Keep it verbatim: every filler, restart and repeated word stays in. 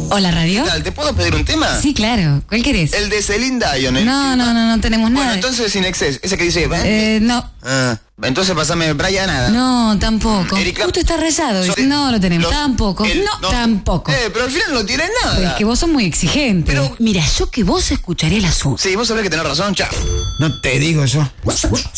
Hola, radio. ¿Qué tal? ¿Te puedo pedir un tema? Sí, claro. ¿Cuál querés? El de Celine Dion. ¿eh? No, no, no, no tenemos nada. Bueno, entonces Sin Excess, ese que dice... Eh, no. Ah, entonces pasame Brian nada. No, tampoco. Erika. Justo está rayado. So- No lo tenemos. los- tampoco. el- no, tampoco. Eh, pero al final no tiene nada. Pero es que vos sos muy exigente. Pero- Mira, yo que vos escucharé el asunto. Sí, vos sabés que tenés razón, chao. No te digo yo.